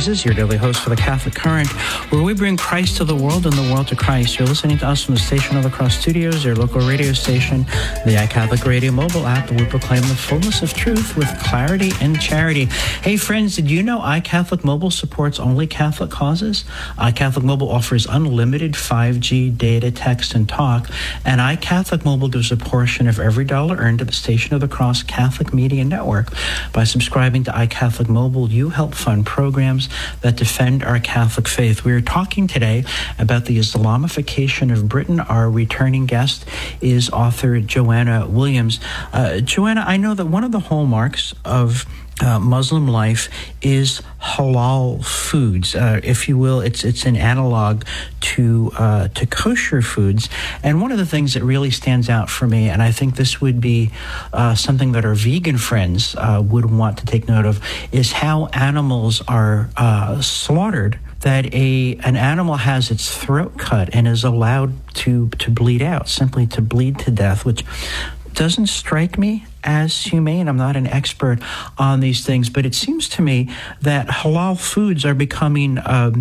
Jesus, your daily host for the Catholic Current, where we bring Christ to the world and the world to Christ. You're listening to us from the Station of the Cross Studios, your local radio station, the iCatholic Radio mobile app, where we proclaim the fullness of truth with clarity and charity. Hey friends, did you know iCatholic Mobile supports only Catholic causes? iCatholic Mobile offers unlimited 5G data, text, and talk, and iCatholic Mobile gives a portion of every dollar earned to the Station of the Cross Catholic Media Network. By subscribing to iCatholic Mobile, you help fund programs that defend our Catholic faith. We are talking today about the Islamification of Britain. Our returning guest is author Joanna Williams. Joanna, I know that one of the hallmarks of Muslim life is halal foods, if you will. It's an analog to kosher foods. And one of the things that really stands out for me, and I think this would be something that our vegan friends would want to take note of, is how animals are slaughtered. That an animal has its throat cut and is allowed to bleed out, simply to bleed to death, which doesn't strike me as humane. I'm not an expert on these things, but it seems to me that halal foods are becoming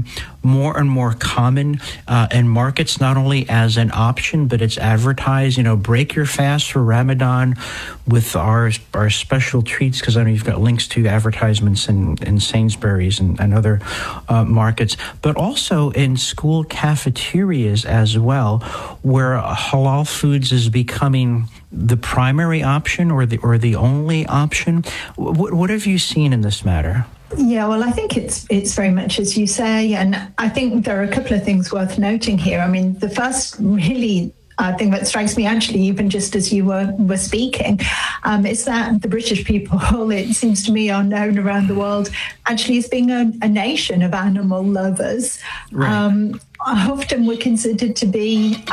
more and more common in markets, not only as an option, but it's advertised, break your fast for Ramadan with our special treats, because I know you've got links to advertisements in Sainsbury's and other markets, but also in school cafeterias as well, where halal foods is becoming the primary option or the only option. What have you seen in this matter? Yeah, well, I think it's very much as you say, and I think there are a couple of things worth noting here. I mean, the first really thing that strikes me, actually, even just as you were speaking, is that the British people, it seems to me, are known around the world actually as being a nation of animal lovers. Right. Often we're considered to be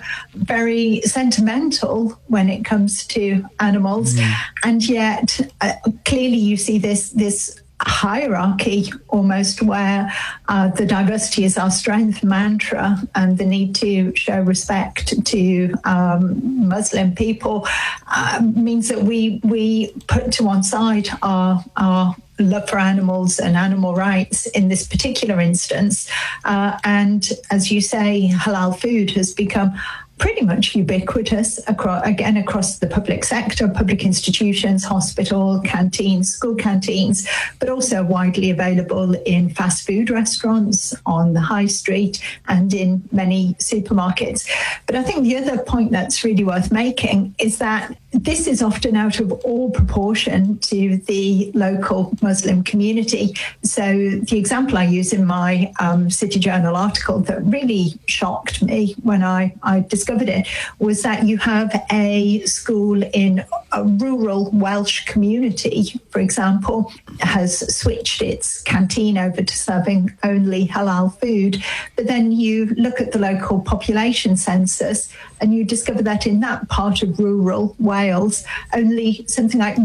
very sentimental when it comes to animals, and yet clearly you see this hierarchy almost where the diversity is our strength mantra, and the need to show respect to Muslim people means that we put to one side our love for animals and animal rights in this particular instance. And as you say, halal food has become pretty much ubiquitous across the public sector, public institutions, hospital canteens, school canteens, but also widely available in fast food restaurants, on the high street, and in many supermarkets. But I think the other point that's really worth making is that this is often out of all proportion to the local Muslim community. So the example I use in my City Journal article that really shocked me when I discovered it was that you have a school in a rural Welsh community, for example, has switched its canteen over to serving only halal food. But then you look at the local population census and you discover that in that part of rural Wales, only something like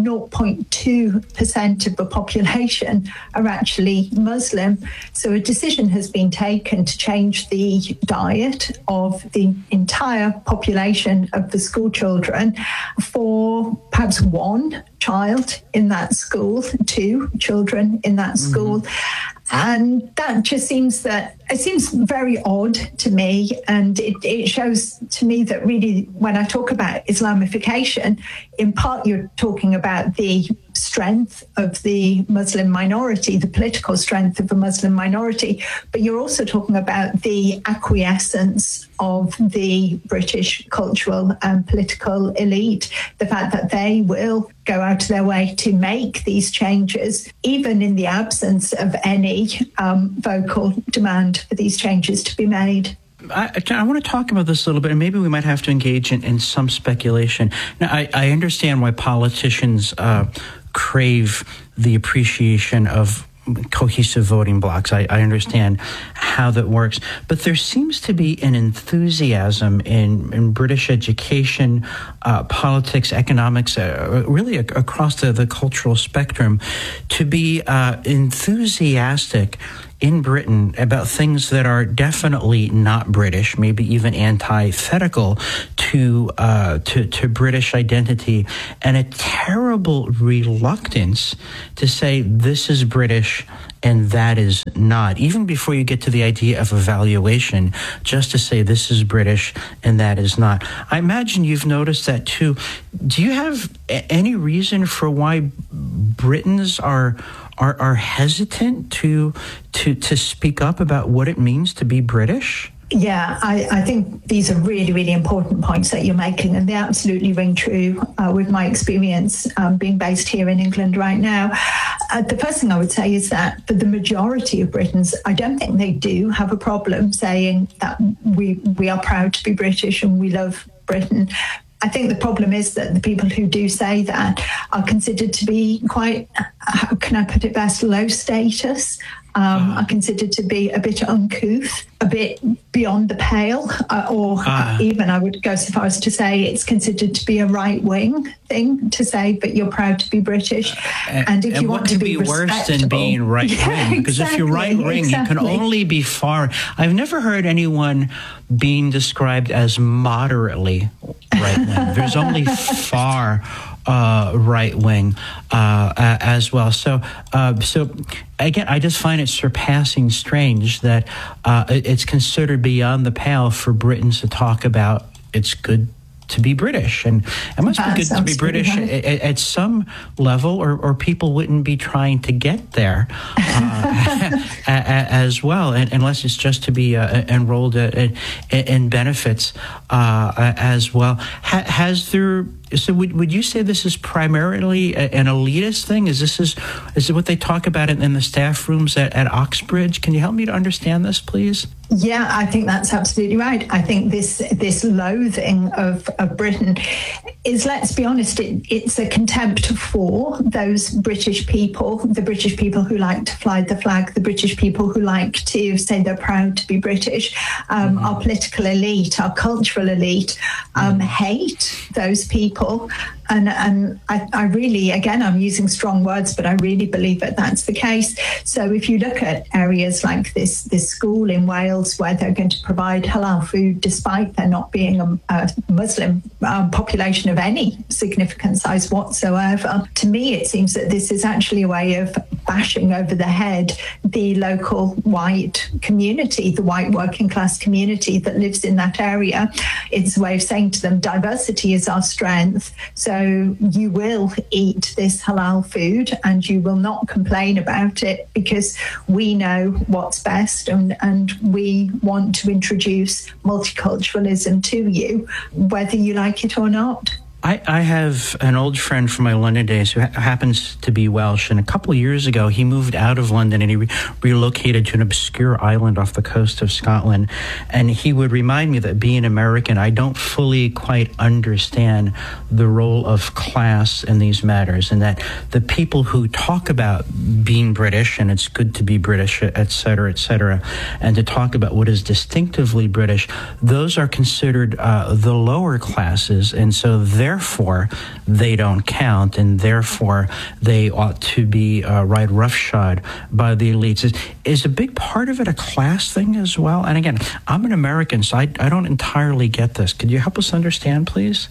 0.2% of the population are actually Muslim. So a decision has been taken to change the diet of the entire population of the school children for perhaps one child in that school, two children in that school. And that just seems very odd to me. And it shows to me that really when I talk about Islamification, in part you're talking about the strength of the Muslim minority, the political strength of the Muslim minority, but you're also talking about the acquiescence of the British cultural and political elite, the fact that they will go out of their way to make these changes, even in the absence of any vocal demand for these changes to be made. I want to talk about this a little bit, and maybe we might have to engage in some speculation. Now, I understand why politicians crave the appreciation of cohesive voting blocks. I understand how that works. But there seems to be an enthusiasm in British education, politics, economics, really across the cultural spectrum, to be enthusiastic in Britain about things that are definitely not British, maybe even antithetical to British identity, and a terrible reluctance to say this is British and that is not, even before you get to the idea of evaluation, just to say this is British and that is not. I imagine you've noticed that too. Do you have any reason for why Britons are hesitant to speak up about what it means to be British? Yeah, I think these are really, really important points that you're making, and they absolutely ring true with my experience being based here in England right now. The first thing I would say is that for the majority of Britons, I don't think they do have a problem saying that we are proud to be British and we love Britain. I think the problem is that the people who do say that are considered to be quite, how can I put it best, low status, are considered to be a bit uncouth, a bit beyond the pale, or even I would go so far as to say it's considered to be a right-wing thing to say, but you're proud to be British. And if you want to be worse than being right-wing? Because if you're right-wing, you can only be far. I've never heard anyone being described as moderately right-wing. There's only far right-wing as well. So again, I just find it surpassing strange that it's considered beyond the pale for Britons to talk about it's good to be British, and it must be good to be British at some level, or people wouldn't be trying to get there as well, unless it's just to be enrolled in benefits as well. So would you say this is primarily an elitist thing? Is it what they talk about in the staff rooms at Oxbridge? Can you help me to understand this, please? Yeah, I think that's absolutely right. I think this loathing of Britain is, let's be honest, it's a contempt for those British people, the British people who like to fly the flag, the British people who like to say they're proud to be British. Our political elite, our cultural elite hate those people. And I really, again, I'm using strong words, but I really believe that that's the case. So if you look at areas like this school in Wales where they're going to provide halal food, despite there not being a Muslim population of any significant size whatsoever, to me it seems that this is actually a way of bashing over the head the local white community, the white working class community that lives in that area. It's a way of saying to them, diversity is our strength. So you will eat this halal food and you will not complain about it because we know what's best, and we want to introduce multiculturalism to you, whether you like it or not. I have an old friend from my London days who happens to be Welsh, and a couple of years ago he moved out of London and he relocated to an obscure island off the coast of Scotland, and he would remind me that being American, I don't fully quite understand the role of class in these matters, and that the people who talk about being British and it's good to be British, et cetera, and to talk about what is distinctively British, those are considered the lower classes, and so therefore they don't count, and therefore they ought to be ride roughshod by the elites. Is a big part of it a class thing as well? And again, I'm an American, so I don't entirely get this. Could you help us understand, please?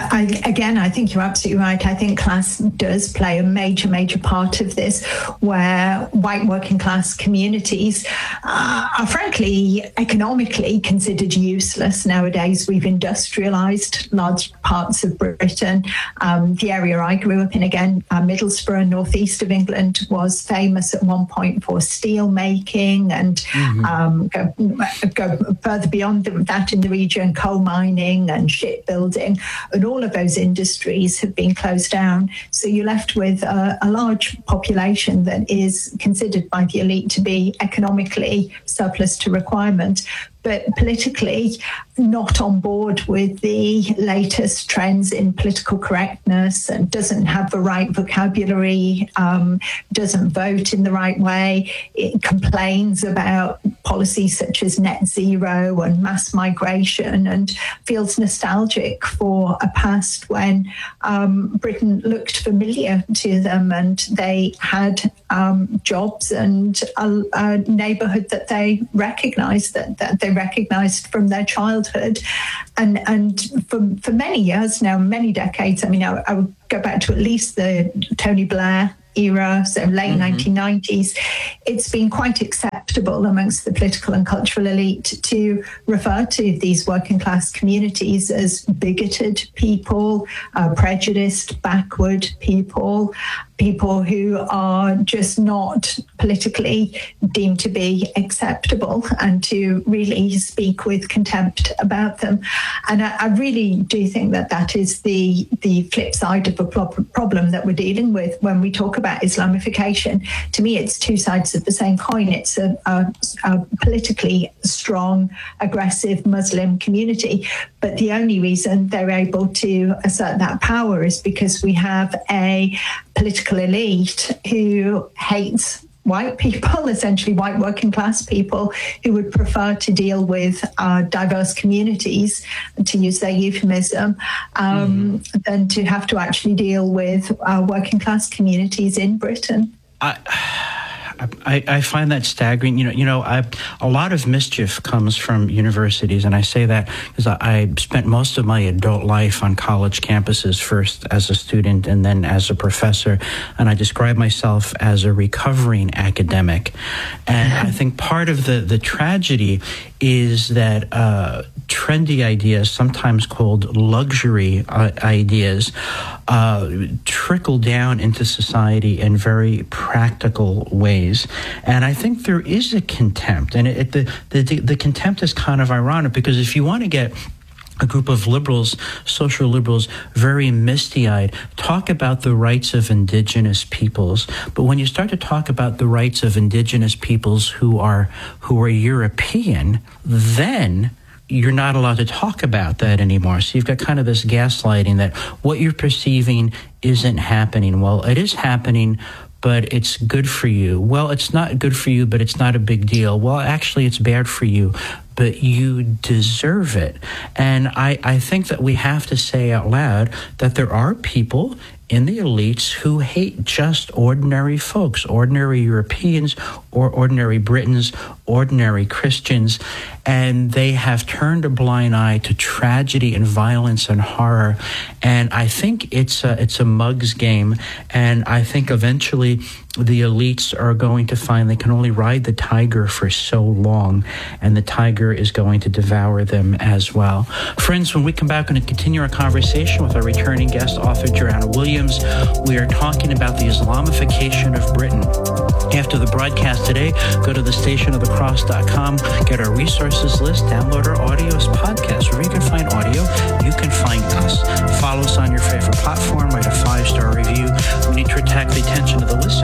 I think you're absolutely right. I think class does play a major part of this, where white working class communities are frankly economically considered useless nowadays. We've industrialized large parts of Britain. The area I grew up in, again, Middlesbrough, northeast of England, was famous at one point for steel making, and go further beyond that in the region, coal mining and shipbuilding. And all of those industries have been closed down. So you're left with a large population that is considered by the elite to be economically surplus to requirement, but politically not on board with the latest trends in political correctness, and doesn't have the right vocabulary, doesn't vote in the right way. It complains about policies such as net zero and mass migration, and feels nostalgic for a past when Britain looked familiar to them and they had jobs and a neighbourhood that they recognised, that they recognised from their childhood. And for many years now, many decades, I mean, I would go back to at least the Tony Blair era, so late 1990s, it's been quite acceptable amongst the political and cultural elite to refer to these working class communities as bigoted people, prejudiced, backward people, people who are just not politically deemed to be acceptable, and to really speak with contempt about them. And I really do think that is the flip side of a problem that we're dealing with when we talk about Islamification. To me, it's two sides of the same coin. It's a politically strong, aggressive Muslim community, but the only reason they're able to assert that power is because we have a political elite who hates white people, essentially white working class people, who would prefer to deal with diverse communities, to use their euphemism, than to have to actually deal with working class communities in Britain. I find that staggering. A lot of mischief comes from universities, and I say that because I spent most of my adult life on college campuses, first as a student and then as a professor, and I describe myself as a recovering academic. And I think part of the tragedy is that trendy ideas, sometimes called luxury ideas, trickle down into society in very practical ways. And I think there is a contempt, and the contempt is kind of ironic, because if you want to get a group of liberals, social liberals, very misty-eyed, talk about the rights of indigenous peoples. But when you start to talk about the rights of indigenous peoples who are European, then you're not allowed to talk about that anymore. So you've got kind of this gaslighting that what you're perceiving isn't happening. Well, it is happening, but it's good for you. Well, it's not good for you, but it's not a big deal. Well, actually, it's bad for you, but you deserve it. And I think that we have to say out loud that there are people in the elites who hate just ordinary folks, ordinary Europeans, or ordinary Britons, ordinary Christians, and they have turned a blind eye to tragedy and violence and horror. And I think it's a mug's game, and I think eventually the elites are going to find they can only ride the tiger for so long, and the tiger is going to devour them as well. Friends, when we come back, we're going to continue our conversation with our returning guest, author Joanna Williams. We are talking about the Islamification of Britain. After the broadcast today, go to thestationofthecross.com, get our resources list, download our audio as podcasts. Wherever you can find audio, you can find us. Follow us on your favorite platform, write a 5-star review. We need to attract the attention of the listener.